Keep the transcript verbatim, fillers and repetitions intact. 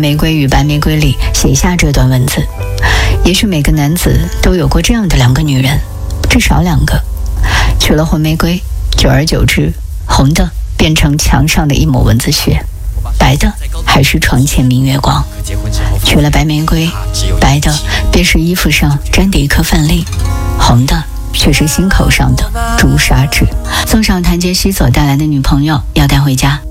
玫瑰与白玫瑰》里写下这段文字。也许每个男子都有过这样的两个女人，至少两个。娶了红玫瑰，久而久之，红的变成墙上的一抹蚊子血，白的还是床前明月光。娶了白玫瑰，白的便是衣服上沾的一颗饭粒，红的却是心口上的朱砂痣。送上谭杰希所带来的女朋友要带回家。